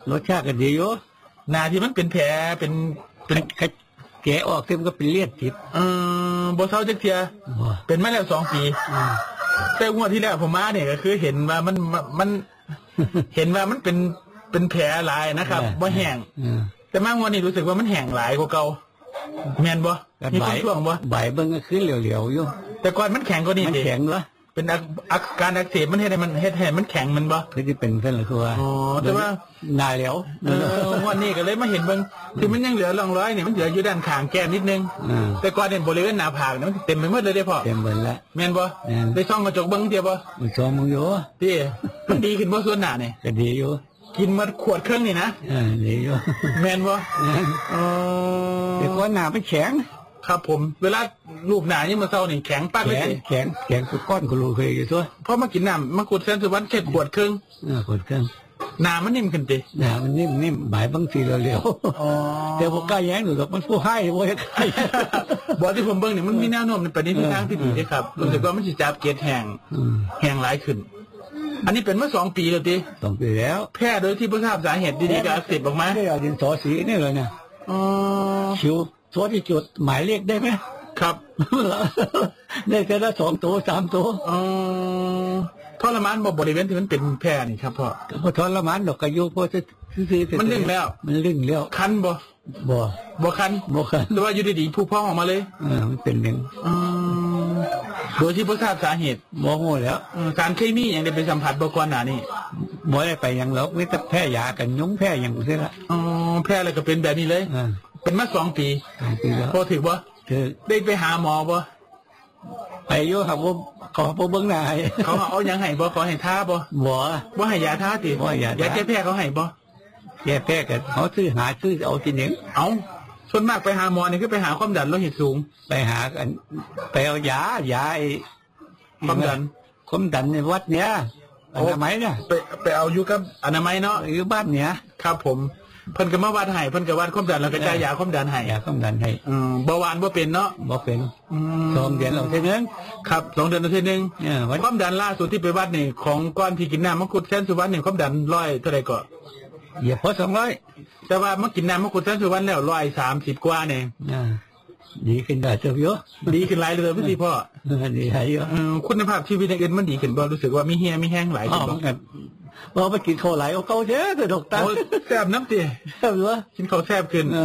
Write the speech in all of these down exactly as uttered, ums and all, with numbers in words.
รสชาติก็ดีอยู่หนาที่มันเป็นแผลเป็นเป็นแกะออกที่มันก็เป็นเลือดติดเออบ่เศร้าจักเทียเป็นมาแล้วสองปีแต่งวดที่แล้วผมมาเนี่ยก็คือเห็นว่ามันมันเห็นว่ามันเป็นเป็นแผลหลายนะครับบ่แห้งแต่มางวดนี้รู้สึกว่ามันแห้งหลายกว่าเก่าแม่นบ่มีช่วงบ่ใบเบิ่งก็คือเหลวๆอยู่แต่ก่อนมันแข็งกว่านี้มันแข็งเหรอเป็นอาการอักเสบมันเฮ็ดให้มันเฮ็ดให้มันแข็งมันบ่คือที่เป็นเพิ่นล่ะคือว่าอ๋อแต่ว่าหน้าเหลวเออวันนี้ก็เลยมาเห็นเบิ่งที่มันยังเหลือร่องรอยเนี่ยมันเหลืออยู่ด้านข้างแก้มนิดนึงแต่ก่อนเนี่ยบริเวณหน้าผากเนี่ยมันเต็มไปหมดเลยเด้พ่อเต็มหมดแล้วแม่นบ่ได้ส่องกระจกเบิ่งเดียวบ่ส่องมึงอยู่ติมันดีขึ้นบ่ส่วนหน้านี่ก็ดีอยู่กินมาขวดครึ่งนี่นะเออดีอยู่แม่นบ่อ๋อแต่ก่อนหน้ามันแข็งครับผมเวลาลูกหนานี่มันเศร้านี่แข็งปักเลยแข็งแข็งคือก้อนก็รู้เคยอยู่ตัวเพราะมากินน้ำมะกรูดแสนสุวรรณเช็ดขวดครึ่งเออขวดครึ่งหนามันนิ่มขึ้นติหนามันนิ่มนิ่มบ่ายบางทีเร็วๆอ๋อแต่พวกกล้าแย้งหรือกับมันผู้ให้บ่ให้ใครบอกที่ผมเบิ่งนี่มันมีแนวโน้มในประเด็นทางที่ดีด้วยครับรู้สึกว่ามันสิจับเกล็ดแห้งแห้งหลายขึ้นอันนี้เป็นมาสองปีแล้วติสองปีแล้วแพ้โดยที่บ่ทราบสาเหตุดีๆก็อักเสบออกมาได้เอาดินสอสีนี่เลยเนี่ยอ๋อคิวโทษที่จุดหมายเลขได้ไหมครับได้แค่ละสองตัวสามตัวอ๋อทรมานบ่บริเวณที่มันเป็นแผลนี่ครับพ่อพอทรมานดอกกระยุกพอจะซื้อมันลึ่งแล้วมันลึ่งแล้วคันบ่บ่บ่คันบ่คันหรือว่าอยู่ดีๆผู้พ้องออกมาเลยเออมันเป็นหนึ่งอ๋อโดยที่บ่ทราบสาเหตุบ่ฮู้แล้วสารเคมีอย่างได้ไปสัมผัสบ่ก่อนหน้านี้บ่ได้ไปหยังหรอกมีแต่แพ้ยากันยุงแพ้หยังซื่อละอ๋อแพ้อะไรก็เป็นแบบนี้เลยเป็นมาสองปีพอถือบ่ถือได้ไปหาหมอบ่ไปอยู่ครับว่าขอบ่เบิ่งหน้าให้เขาเอาหยังให้บ่ขอให้ทาบ่บ่บ่ให้ยาทาติบ่ยาแก้แพ้เขาให้บ่แก้แพ้กันเขาซื้อหาซื้อเอาทีนึงเอาส่วนมากไปหาหมอนี่คือไปหาความดันโลหิตสูงไปหากันไปเอายายาไอ้ความดันความดันในวัดเนี้ยอนามัยเนี่ยไปไปเอาอยู่กับอนามัยเนาะอยู่บ้านเนี้ยครับผมเพิ่นก็มาวัดให้เพิ่นก็วัดความดันแล้วก็จ่ายยาความดันให้ยาความดันให้อืมเบาหวานบ่เป็นเนาะบ่เป็นสองเดือนเอาเท่านึงครับสองเดือนเอาเท่านึงความดันล่าสุดที่ไปวัดนี่ของก้อนที่กินน้ำมังคุดแสนสุวรรณนี่ความดันร้อยเท่าไหร่ก็เหยียบพอสองร้อยแต่ว่ามากินน้ำมังคุดแสนสุวรรณแล้วร้อยสามสิบกว่าเนี่ยดีขึ้นได้เจ้าเยอะดีขึ้นหลายเลยพี่พ่อดีหลายเยอะคุณภาพชีวิตอย่างอื่นมันดีขึ้นบ่รู้สึกว่ามีเฮียมีแห้งหลายขึ้นบ่เราไปกินข้าวไหลเอาเกาเยอะแต่ดอกตาแซ่บน้ำตีแซ่บเหรอกินข้าวแซ่บขึ้น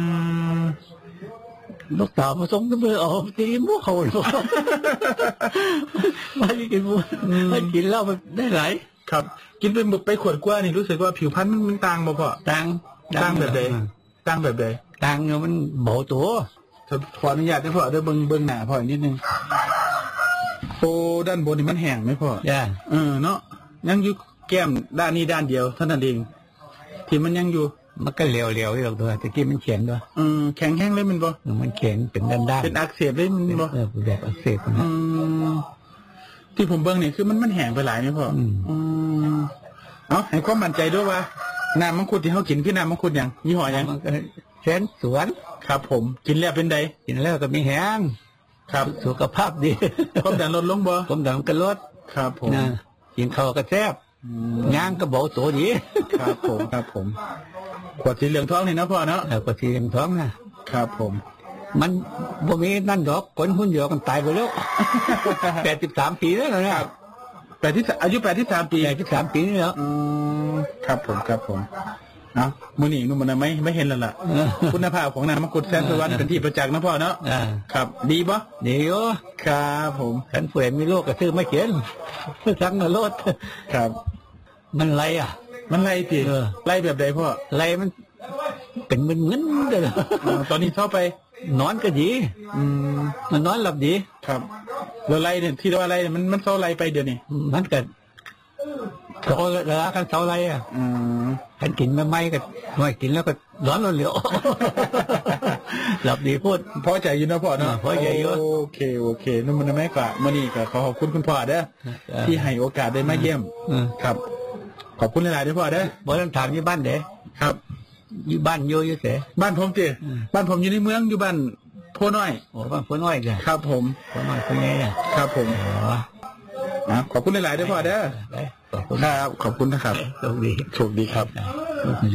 ดอกตาผสมกันไปออกตีนพวกเขาหรอมากินพวกมากินเหล้ามันได้หลายครับกินไปหมดไปขวดกว่านี่รู้สึกว่าผิวพรรณมันมันต่างบ่พ่อต่างต่างแบบใดต่างแบบใดต่างเนาะมันเบาตัวขออนุญาตได้พ่อเดี๋ยวเบิ่งเบิ่งหน้าพ่ออีกนิดนึงโอ้ด้านบนนี่มันแห้งไหมพ่อจ้าเออเนาะยังอยู่แก้มด้านนี้ด้านเดียวเท่านั้นเองที่มันยังอยู่มันก็เหลวๆอยู่ตัวแต่กี้มันแข็งด้วยอืมแข็งแห้งเลยมันบ่มันแข็งเป็นด้านๆเป็นอักเสบเลยมันบ่เออแบบอักเสบนะอืมที่ผมเบิ่งนี่คือมันมันแห้งไปหลายไหมพ่ออืมเอ้าให้ความมั่นใจด้วยว่าน้ำมังคุดที่เขากินคือน้ำมังคุดอย่างยี่ห้ออย่างแสนสวนครับผมกินแล้วเป็นไดกินแล้วก็มีแห้งครับสุขภาพดีความดันลดลงบ่ความดันก็ลดครับผมกินข้าวก็แซ่บย่างก็เบาตัวดีครับผมครับผมขวดสีเหลืองท้องนี่นะพ่อเนาะขวดสีเหลืองท้องนะครับผมมันบ่มีนั่นดอกคนหุ่นเดียวกันตายไปแล้วแปดสิบสามปีแล้วนะครับแปดที่อายุแปดที่สามปีแปดที่สามปีนี่แล้วครับผมครับผมเนาะมือหนีนุ่มมันไม่ไม่เห็นแล้วล่ะคุณภาพของน้ำมังคุดแสนสุวรรณเป็นที่ประจักษ์นะพ่อเนาะครับดีปะดีโอ้ครับผมฉันเผื่อมีโรคกระซื้อไม่เขียนทั้งนรกครับมันไรอ่ะมันไรสิไรแบบใดพ่อไรมันเป็นมึนมึนเลยตอนนี้เข้าไปนอนก็ดีอืมมันนอนหลับดีครับแล้วไรเนี่ยที่เราอะไรมันมันเท่าไรไปเดี๋ยวนี้มันเกิดเขาเวลากันเท่าไรอ่ะอืมกันกินไม่ไม่ก็หน่อยกินแล้วก็ร้อนร้อนเหลวหลับดีพูดพอใจอยู่นะพ่อเนาะพอใจอยู่โอเคโอเคนุ่มมันไม่กว่ามื่อนี้ก็ขอขอบคุณคุณพ่อเด้อที่ให้โอกาสได้มาเยี่ยมครับขอบคุณหลายๆด้วยพ่อเด้อบ่ต้องถามอยู่บ้านเด้ครับอยู่บ้านโยอยู่เสบ้านผมเจบ้านผมอยู่ในเมืองอยู่บ้านโพน้อยโอ้บ้านโพน้อยจ้ะครับผมโพน้อยเป็นไงอ่ะครับผมอ๋อนะขอบคุณหลายๆด้วยพ่อเด้อขอบคุณครับขอบคุณนะครับโชคดีโชคดีครับ